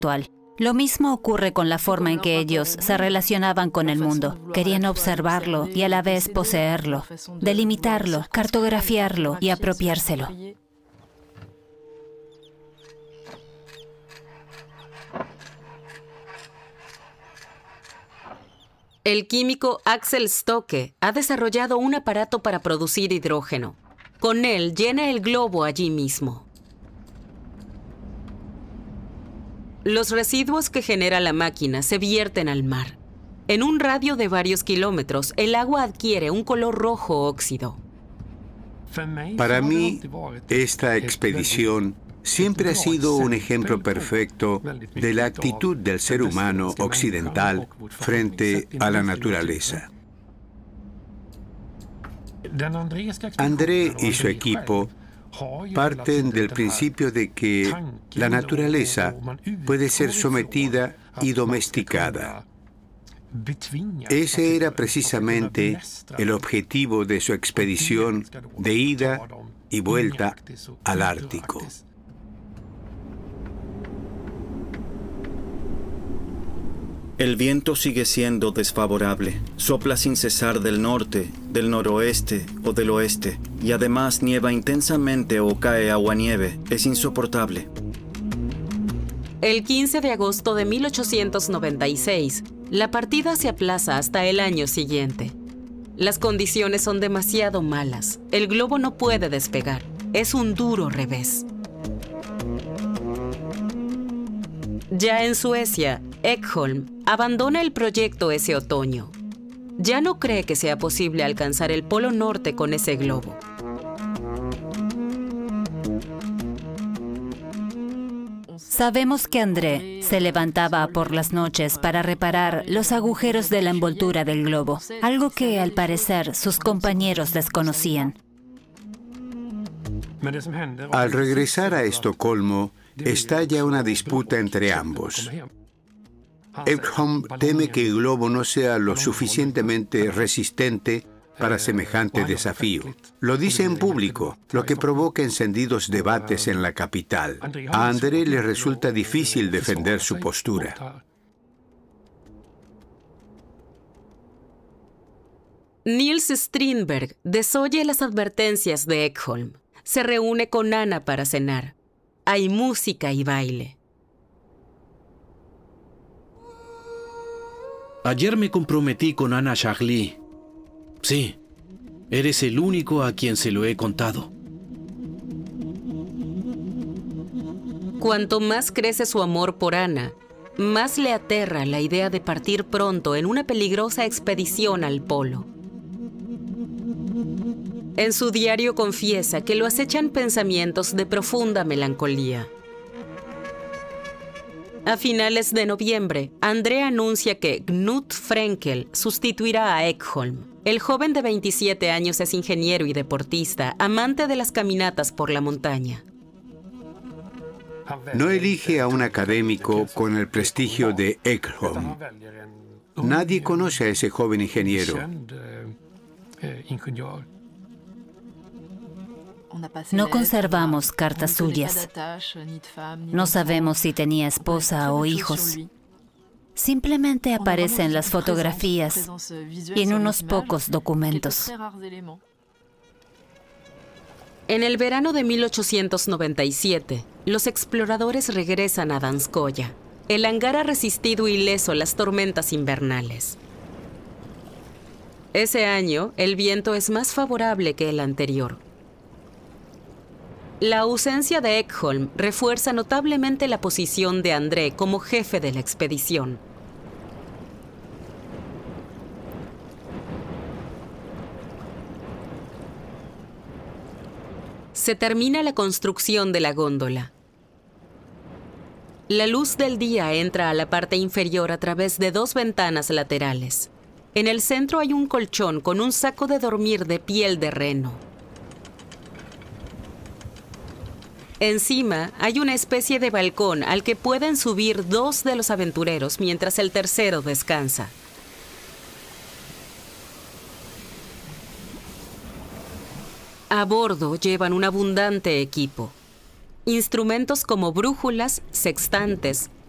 actual. Lo mismo ocurre con la forma en que ellos se relacionaban con el mundo. Querían observarlo y a la vez poseerlo, delimitarlo, cartografiarlo y apropiárselo. El químico Axel Stocke ha desarrollado un aparato para producir hidrógeno. Con él llena el globo allí mismo. Los residuos que genera la máquina se vierten al mar. En un radio de varios kilómetros, el agua adquiere un color rojo óxido. Para mí, esta expedición siempre ha sido un ejemplo perfecto de la actitud del ser humano occidental frente a la naturaleza. André y su equipo parten del principio de que la naturaleza puede ser sometida y domesticada. Ese era precisamente el objetivo de su expedición de ida y vuelta al Ártico. El viento sigue siendo desfavorable. Sopla sin cesar del norte, del noroeste o del oeste. Y además nieva intensamente o cae aguanieve. Es insoportable. El 15 de agosto de 1896, la partida se aplaza hasta el año siguiente. Las condiciones son demasiado malas. El globo no puede despegar. Es un duro revés. Ya en Suecia, Ekholm abandona el proyecto ese otoño. Ya no cree que sea posible alcanzar el Polo Norte con ese globo. Sabemos que André se levantaba por las noches para reparar los agujeros de la envoltura del globo, algo que al parecer sus compañeros desconocían. Al regresar a Estocolmo, estalla una disputa entre ambos. Ekholm teme que el globo no sea lo suficientemente resistente para semejante desafío. Lo dice en público, lo que provoca encendidos debates en la capital. A André le resulta difícil defender su postura. Niels Strindberg desoye las advertencias de Ekholm. Se reúne con Anna para cenar. Hay música y baile. Ayer me comprometí con Anna Charlie. Sí, eres el único a quien se lo he contado. Cuanto más crece su amor por Anna, más le aterra la idea de partir pronto en una peligrosa expedición al polo. En su diario confiesa que lo acechan pensamientos de profunda melancolía. A finales de noviembre, André anuncia que Knut Frenkel sustituirá a Ekholm. El joven de 27 años es ingeniero y deportista, amante de las caminatas por la montaña. No elige a un académico con el prestigio de Ekholm. Nadie conoce a ese joven ingeniero. No conservamos cartas suyas. No sabemos si tenía esposa o hijos. Simplemente aparece en las fotografías y en unos pocos documentos. En el verano de 1897, los exploradores regresan a Danskoya. El hangar ha resistido ileso las tormentas invernales. Ese año, el viento es más favorable que el anterior. La ausencia de Ekholm refuerza notablemente la posición de André como jefe de la expedición. Se termina la construcción de la góndola. La luz del día entra a la parte inferior a través de dos ventanas laterales. En el centro hay un colchón con un saco de dormir de piel de reno. Encima hay una especie de balcón al que pueden subir dos de los aventureros mientras el tercero descansa. A bordo llevan un abundante equipo. Instrumentos como brújulas, sextantes,